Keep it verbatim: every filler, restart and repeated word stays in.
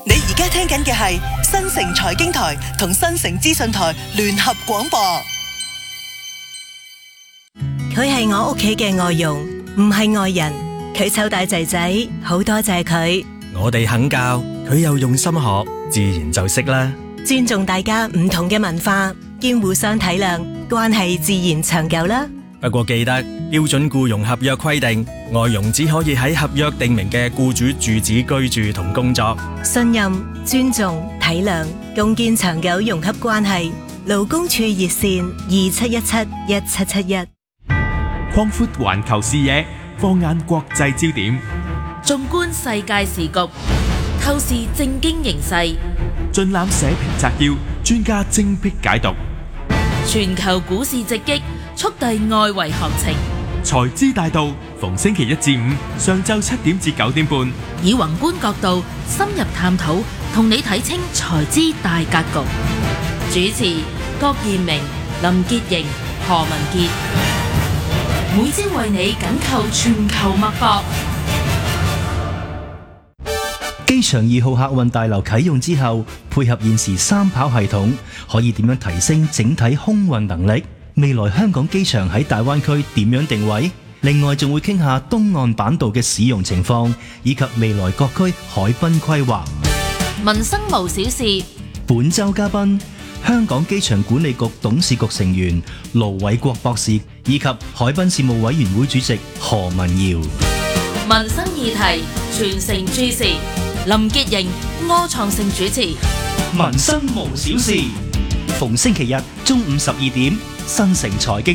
你而家聽緊嘅係新城財經台同新城資訊台聯合廣播。 佢係我屋企嘅外傭，唔係外人。佢湊大仔仔，好多謝佢。 我哋肯教，佢又用心學，自然就識啦。 尊重大家唔同嘅文化，兼互相體諒，關係自然長久啦。 不過記得標準僱傭合約規定，外傭只可以喺合約訂明嘅僱主住址居住同工作。 信任、尊重、體諒，共建長久融洽關係。勞工處熱線二七一七一七七一。 擴闊環球視野，放眼國際焦點， 縱觀世界時局，透視政經形勢， 盡覽社評摘要，專家精闢解讀。 全球股市直擊，速遞外圍行情。 財資大道，逢星期一至五上晝七點至九點半， 以宏觀角度深入探討，同你睇清財資大格局。主持：郭彥明、林潔瑩、何文傑。每朝為你緊扣全球脈搏。 機場二號客運大樓啟用之後，配合現時三跑系統，可以點樣提升整體空運能力？未來香港機場喺大灣區點樣定位？另外仲會傾下東岸板道嘅使用情況，以及未來各區海濱規劃。 民生無小事。 本週嘉賓：香港機場管理局董事局成員盧偉國博士，以及海濱事務委員會主席何文堯。 民生議題，全城注視。林潔瑩、柯創盛主持。 民生無小事，逢星期日中午十二點，新城財經